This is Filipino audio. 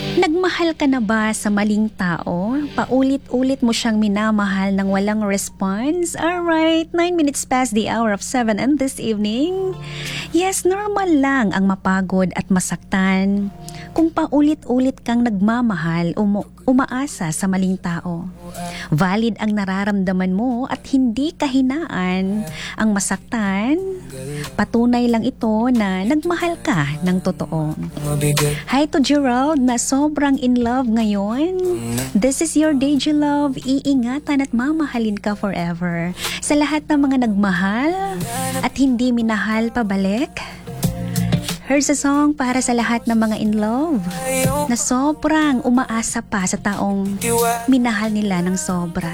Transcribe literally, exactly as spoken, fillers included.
Nagmahal ka na ba sa maling tao? Paulit-ulit mo siyang minamahal ng walang response? Alright, nine minutes past the hour of seven and this evening. Yes, normal lang ang mapagod at masaktan kung paulit-ulit kang nagmamahal o umu- umaasa sa maling tao. Valid ang nararamdaman mo at hindi kahinaan ang masaktan. Patunay lang ito na nagmahal ka ng totoo. Hi to Gerald na sobrang in love ngayon. This is your day, Love. Iingatan at mamahalin ka forever. Sa lahat ng mga nagmahal at hindi minahal pabalik, here's a song para sa lahat ng mga in love na sobrang umaasa pa sa taong minahal nila ng sobra.